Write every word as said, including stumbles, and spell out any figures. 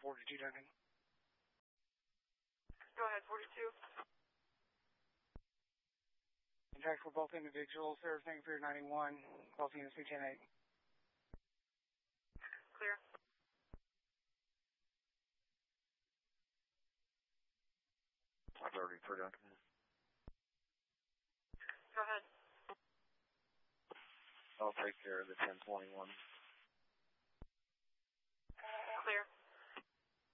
forty-two, Duncan. Go ahead, forty-two. In fact, for both individuals, sir, thank you for your ninety-one. Both units, C ten eight. Clear. thirty-three, Duncan. Go ahead. I'll take care of the ten twenty-one.